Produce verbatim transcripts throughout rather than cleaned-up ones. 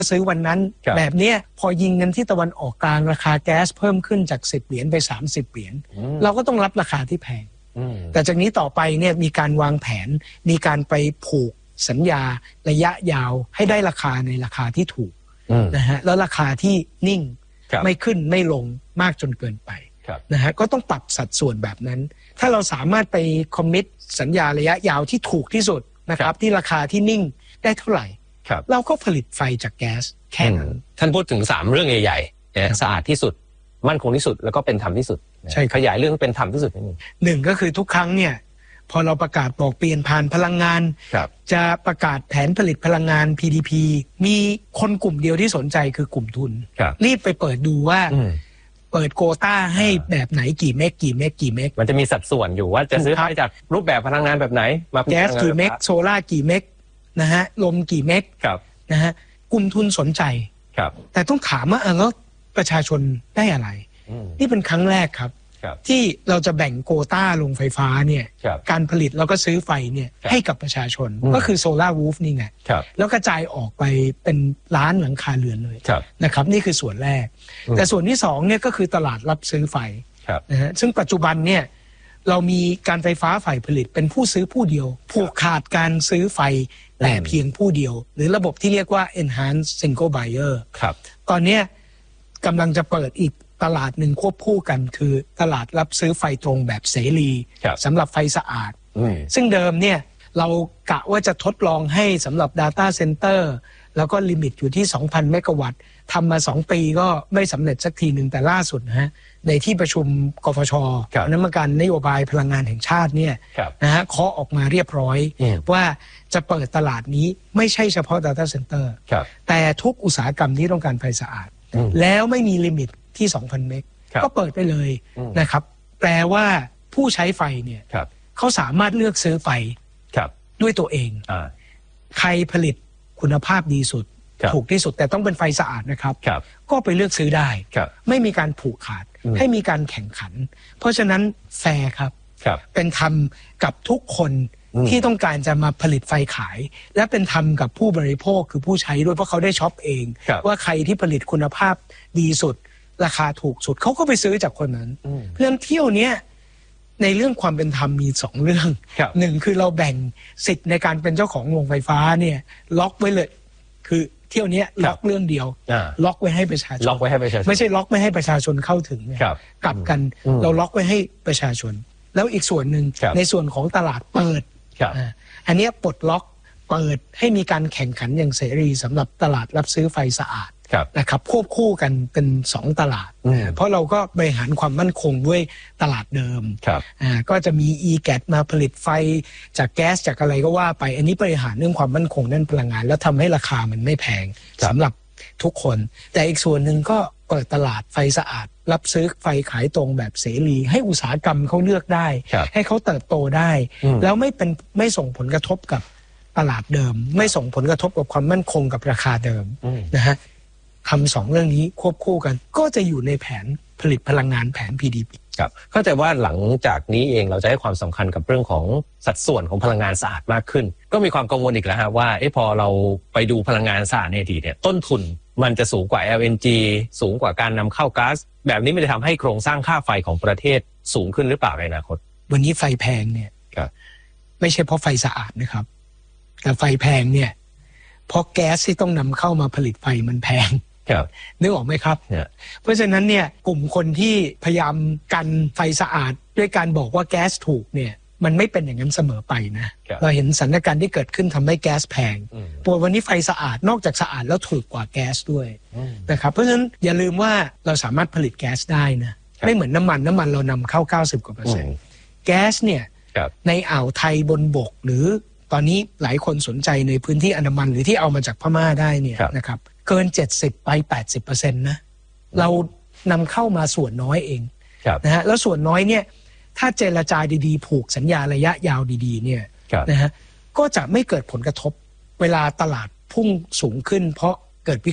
ซื้อวันนั้นแบบนี้พอยิงกันที่ตะวันออกกลางราคาแก๊สเพิ่มขึ้นจากสิบเหรียญไปสามสิบเหรียญเราก็ต้องรับราคาที่แพงแต่จากนี้ต่อไปเนี่ยมีการวางแผนมีการไปผูกสัญญาระยะยาวให้ได้ราคาในราคาที่ถูกนะฮะแล้วราคาที่นิ่งไม่ขึ้นไม่ลงมากจนเกินไปนะฮะก็ต้องปรับสัดส่วนแบบนั้นถ้าเราสามารถไปคอมมิตสัญญาระยะยาวที่ถูกที่สุดนะครับที่ราคาที่นิ่งได้เท่าไหร่เราก็ผลิตไฟจากแก๊สแค่นั้นท่านพูดถึงสามเรื่องใหญ่ๆสะอาดที่สุดมั่นคงที่สุดแล้วก็เป็นธรรมที่สุดใช่ขยายเรื่องเป็นธรรมที่สุดนิดนึงหนึ่งก็คือทุกครั้งเนี่ยพอเราประกาศบอกเปลี่ยนผ่านพลังงานจะประกาศแผนผลิตพลังงาน พี ดี พี มีคนกลุ่มเดียวที่สนใจคือกลุ่มทุนรีบไปเปิดดูว่าเปิดโควต้าให้แบบไหนกี่เมกกี่เมกกี่เมกมันจะมีสัดส่วนอยู่ว่าจะซื้อไฟจากรูปแบบพลังงานแบบไหนมาแก๊สกี่เมกโซล่ากี่เมกนะฮะลมกี่เมกนะฮะกลุ่มทุนสนใจแต่ต้องถามว่าแล้วประชาชนได้อะไรนี่เป็นครั้งแรกครับที่เราจะแบ่งโควต้าโรงไฟฟ้าเนี่ยการผลิตแล้วก็ซื้อไฟเนี่ยให้กับประชาชนก็คือโซล่าวูฟนี่ไงแล้วกระจายออกไปเป็นล้านหลังคาเรือนเลยนะครับนี่คือส่วนแรกแต่ส่วนที่สองเนี่ยก็คือตลาดรับซื้อไฟนะฮะซึ่งปัจจุบันเนี่ยเรามีการไฟฟ้าฝ่ายผลิตเป็นผู้ซื้อผู้เดียวผูกขาดการซื้อไฟแต่เพียงผู้เดียวหรือระบบที่เรียกว่า enhanced single buyer ตอนนี้กำลังจะเปิดอีกตลาดหนึ่งควบคู่กันคือตลาดรับซื้อไฟตรงแบบเสรีสำหรับไฟสะอาดซึ่งเดิมเนี่ยเรากะว่าจะทดลองให้สำหรับ Data Center แล้วก็ลิมิตอยู่ที่ สองพัน เมกะวัตต์ทำมาสองปีก็ไม่สำเร็จสักทีหนึ่งแต่ล่าสุดนะฮะในที่ประชุมกฟช.คณะกรรมการนโยบายพลังงานแห่งชาติเนี่ยนะฮะเคาะออกมาเรียบร้อยว่าจะเปิดตลาดนี้ไม่ใช่เฉพาะ Data Center แต่ทุกอุตสาหกรรมที่ต้องการไฟสะอาดแล้วไม่มีลิมิตที่ สองพัน เมกก็เปิดไปเลยนะครับแปลว่าผู้ใช้ไฟเนี่ยเขาสามารถเลือกซื้อไฟด้วยตัวเองใครผลิตคุณภาพดีสุดถูกที่สุดแต่ต้องเป็นไฟสะอาดนะครับก็ไปเลือกซื้อได้ไม่มีการผูกขาดให้มีการแข่งขันเพราะฉะนั้นแฟร์ครับเป็นธรรมกับทุกคนที่ต้องการจะมาผลิตไฟขายและเป็นธรรมกับผู้บริโภคคือผู้ใช้ด้วยเพราะเขาได้ช็อปเองว่าใครที่ผลิตคุณภาพดีสุดราคาถูกสุดเขาก็ไปซื้อจากคนนั้นเพราะฉะนั้นเที่ยวนี้ในเรื่องความเป็นธรรมมีสองเรื่องหนึ่งคือเราแบ่งสิทธิ์ในการเป็นเจ้าของโรงไฟฟ้าเนี่ยล็อกไว้เลยคือเที่ยวนี้ล็อกเรื่องเดียวล็อกไว้ให้ประชาชนล็อกไว้ให้ประชาชนไม่ใช่ล็อกไม่ให้ประชาชนเข้าถึงกลับกันเราล็อกไว้ให้ประชาชนแล้วอีกส่วนหนึ่งในส่วนของตลาดเปิดอันนี้ปลดล็อกเปิดให้มีการแข่งขันอย่างเสรีสำหรับตลาดรับซื้อไฟสะอาดนะครับควบคู่กันเป็นสองตลาดเพราะเราก็บริหารความมั่นคงด้วยตลาดเดิมก็จะมี อี แกท มาผลิตไฟจากแก๊สจากอะไรก็ว่าไปอันนี้บริหารเรื่องความมั่นคงด้านพลังงานแล้วทำให้ราคามันไม่แพงสำหรับทุกคนแต่อีกส่วนหนึ่งก็เปิดตลาดไฟสะอาดรับซื้อไฟขายตรงแบบเสรีให้อุตสาหกรรมเขาเลือกได้ให้เขาเติบโตได้แล้วไม่เป็นไม่ส่งผลกระทบกับตลาดเดิมไม่ส่งผลกระทบกับความมั่นคงกับราคาเดิมนะฮะทำสองเรื่องนี้ควบคู่กันก็จะอยู่ในแผนผลิตพลังงานแผน พี ดี พีครับเข้าใจว่าหลังจากนี้เองเราจะให้ความสำคัญกับเรื่องของสัดส่วนของพลังงานสะอาดมากขึ้นก็มีความกังวลอีกแล้วฮะว่าเอ๊ะพอเราไปดูพลังงานสะอาดในอดีตเนี่ยต้นทุนมันจะสูงกว่า แอล เอ็น จี สูงกว่าการนำเข้าก๊าซแบบนี้มันจะทำให้โครงสร้างค่าไฟของประเทศสูงขึ้นหรือเปล่าในอนาคตวันนี้ไฟแพงเนี่ยไม่ใช่เพราะไฟสะอาดนะครับแต่ไฟแพงเนี่ยเพราะแก๊สที่ต้องนำเข้ามาผลิตไฟมันแพงนึกออกไหมครับ yeah. เพราะฉะนั้นเนี่ยกลุ่มคนที่พยายามกันไฟสะอาดด้วยการบอกว่าแก๊สถูกเนี่ยมันไม่เป็นอย่างนั้นเสมอไปนะ yeah. เราเห็นสถานการณ์ที่เกิดขึ้นทำให้แก๊สแพง mm. ปวดวันนี้ไฟสะอาดนอกจากสะอาดแล้วถูกกว่าแก๊สด้วย mm. นะครับเพราะฉะนั้นอย่าลืมว่าเราสามารถผลิตแก๊สได้นะ yeah. ไม่เหมือนน้ำมันน้ำมันเรานำเข้าเก้าสิบกว่าเปอร์เซ็นต์แก๊สเนี่ย yeah. ในอ่าวไทยบนบกหรือตอนนี้หลายคนสนใจในพื้นที่อันดามันหรือที่เอามาจากพม่าได้เนี่ย yeah. นะครับเกินเจ็ดสิบไป แปดสิบเปอร์เซ็นต์ นะเรานำเข้ามาส่วนน้อยเองนะฮะแล้วส่วนน้อยเนี่ยถ้าเจรจาดีๆผูกสัญญาระยะยาวดีๆเนี่ยนะฮะก็จะไม่เกิดผลกระทบเวลาตลาดพุ่งสูงขึ้นเพราะเกิดวิกฤต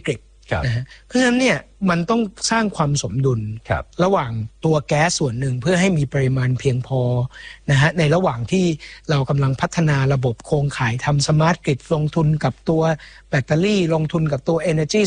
นะฮะเพราะฉะนั้นเนี่ยมันต้องสร้างความสมดุลระหว่างตัวแก๊สส่วนหนึ่งเพื่อให้มีปริมาณเพียงพอนะฮะในระหว่างที่เรากำลังพัฒนาระบบโครงข่ายทำสมาร์ทกริดลงทุนกับตัวแบตเตอรี่ลงทุนกับตัว Energy